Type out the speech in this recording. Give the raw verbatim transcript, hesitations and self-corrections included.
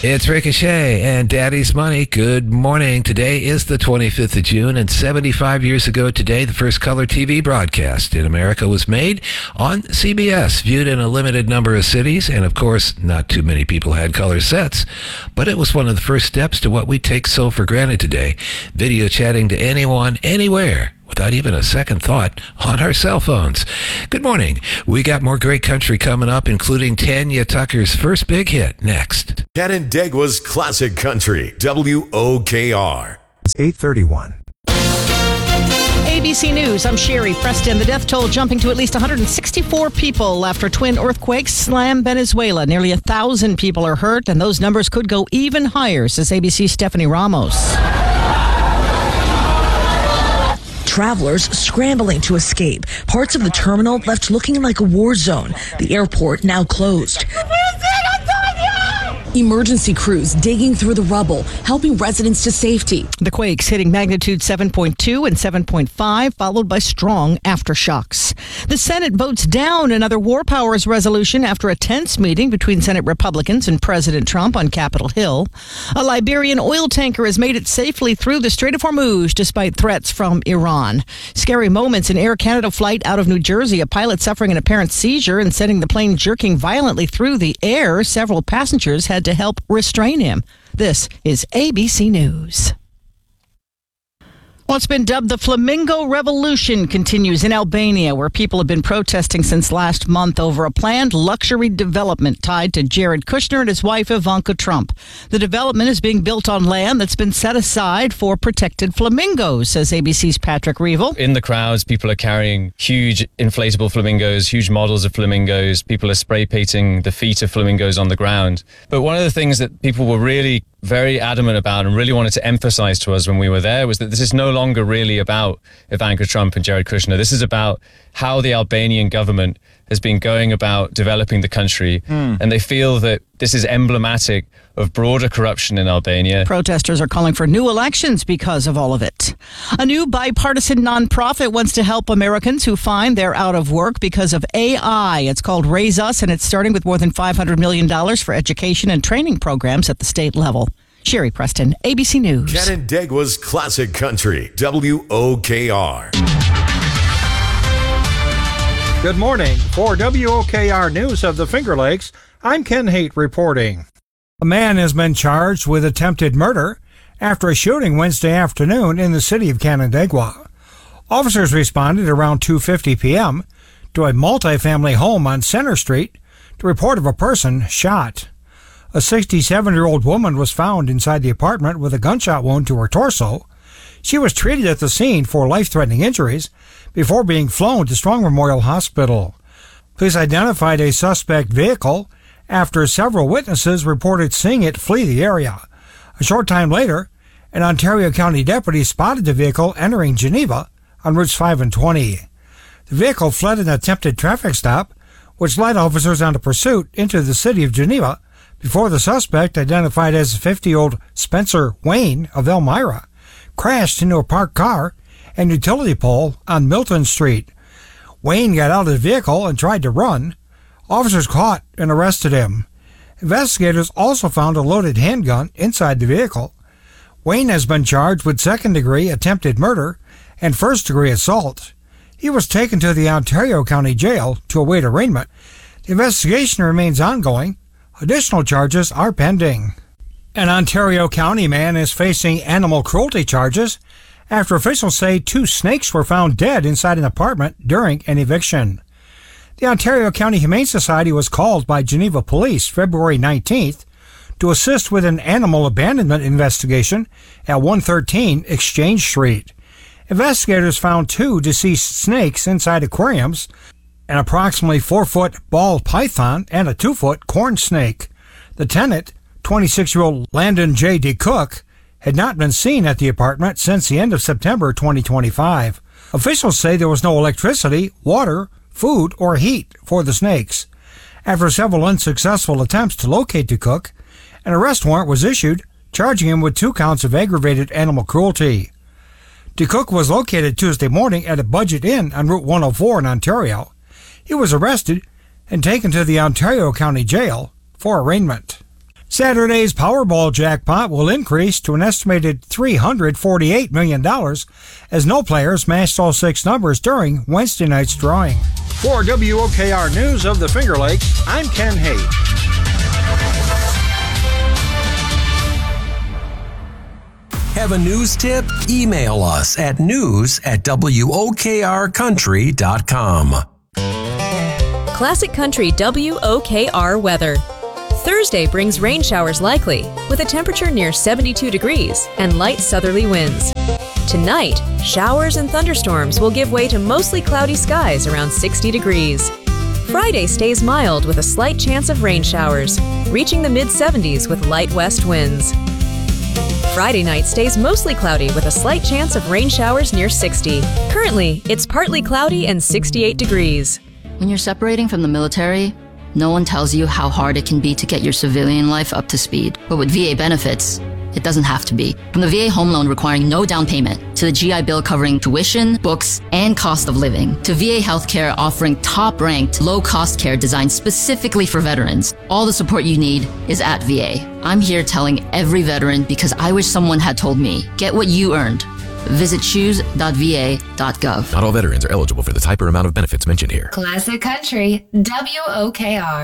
It's Ricochet and Daddy's Money. Good morning. Today is the twenty-fifth of June, and seventy-five years ago today, the first color T V broadcast in America was made on C B S, viewed in a limited number of cities, and of course, not too many people had color sets, but it was one of the first steps to what we take so for granted today, video chatting to anyone, anywhere, without even a second thought, on our cell phones. Good morning. We got more great country coming up, including Tanya Tucker's first big hit next. Canandaigua's Classic Country, W O K R. It's eight thirty-one. A B C News, I'm Sherry Preston. The death toll jumping to at least one hundred sixty-four people after twin earthquakes slam Venezuela. Nearly a thousand people are hurt, and those numbers could go even higher, says A B C's Stephanie Ramos. Travelers scrambling to escape. Parts of the terminal left looking like a war zone. The airport now closed. Emergency crews digging through the rubble, helping residents to safety. The quakes hitting magnitude seven point two and seven point five, followed by strong aftershocks. The Senate votes down another war powers resolution after a tense meeting between Senate Republicans and President Trump on Capitol Hill. A Liberian oil tanker has made it safely through the Strait of Hormuz despite threats from Iran. Scary moments in Air Canada flight out of New Jersey. A pilot suffering an apparent seizure and sending the plane jerking violently through the air. Several passengers had to help restrain him. This is A B C News. What's been dubbed the Flamingo Revolution continues in Albania, where people have been protesting since last month over a planned luxury development tied to Jared Kushner and his wife Ivanka Trump. The development is being built on land that's been set aside for protected flamingos, says A B C's Patrick Reevell. In the crowds, people are carrying huge inflatable flamingos, huge models of flamingos. People are spray painting the feet of flamingos on the ground. But one of the things that people were really very adamant about and really wanted to emphasize to us when we were there was that this is no longer really about Ivanka Trump and Jared Kushner. This is about how the Albanian government has been going about developing the country. Mm. And they feel that this is emblematic of broader corruption in Albania. Protesters are calling for new elections because of all of it. A new bipartisan nonprofit wants to help Americans who find they're out of work because of A I. It's called Raise Us, and it's starting with more than five hundred million dollars for education and training programs at the state level. Sherry Preston, A B C News. Canandaigua's Classic Country, W O K R. Good morning. For W O K R News of the Finger Lakes, I'm Ken Haight reporting. A man has been charged with attempted murder after a shooting Wednesday afternoon in the city of Canandaigua. Officers responded around two fifty p.m. to a multifamily home on Center Street to report of a person shot. A sixty-seven-year-old woman was found inside the apartment with a gunshot wound to her torso. She was treated at the scene for life-threatening injuries before being flown to Strong Memorial Hospital. Police identified a suspect vehicle after several witnesses reported seeing it flee the area. A short time later, an Ontario County deputy spotted the vehicle entering Geneva on routes five and twenty. The vehicle fled an attempted traffic stop, which led officers on a pursuit into the city of Geneva before the suspect, identified as fifty-year-old Spencer Wayne of Elmira, crashed into a parked car and utility pole on Milton Street. Wayne got out of the vehicle and tried to run. Officers caught and arrested him. Investigators also found a loaded handgun inside the vehicle. Wayne has been charged with second-degree attempted murder and first-degree assault. He was taken to the Ontario County Jail to await arraignment. The investigation remains ongoing. Additional charges are pending. An Ontario County man is facing animal cruelty charges after officials say two snakes were found dead inside an apartment during an eviction. The Ontario County Humane Society was called by Geneva Police February nineteenth to assist with an animal abandonment investigation at one thirteen Exchange Street. Investigators found two deceased snakes inside aquariums, an approximately four-foot ball python, and a two-foot corn snake. The tenant, twenty-six-year-old Landon J. D. Cook, had not been seen at the apartment since the end of September twenty twenty-five. Officials say there was no electricity, water, food, or heat for the snakes. After several unsuccessful attempts to locate the Cook, an arrest warrant was issued, charging him with two counts of aggravated animal cruelty. DeCook was located Tuesday morning at a Budget Inn on Route one oh four in Ontario. He was arrested and taken to the Ontario County Jail for arraignment. Saturday's Powerball jackpot will increase to an estimated three hundred forty-eight million dollars as no player smashed all six numbers during Wednesday night's drawing. For W O K R News of the Finger Lakes, I'm Ken Haight. Have a news tip? Email us at news at W O K R country dot com. Classic Country W O K R weather. Thursday brings rain showers likely, with a temperature near seventy-two degrees and light southerly winds. Tonight, showers and thunderstorms will give way to mostly cloudy skies around sixty degrees. Friday stays mild with a slight chance of rain showers, reaching the mid seventies with light west winds. Friday night stays mostly cloudy with a slight chance of rain showers near sixty. Currently, it's partly cloudy and sixty-eight degrees. When you're separating from the military, no one tells you how hard it can be to get your civilian life up to speed. But with V A benefits, it doesn't have to be. From the V A home loan requiring no down payment, to the G I Bill covering tuition, books, and cost of living, to V A healthcare offering top-ranked, low-cost care designed specifically for veterans, all the support you need is at V A. I'm here telling every veteran because I wish someone had told me, get what you earned. Visit choose dot v a dot gov. Not all veterans are eligible for the type or amount of benefits mentioned here. Classic Country, W O K R.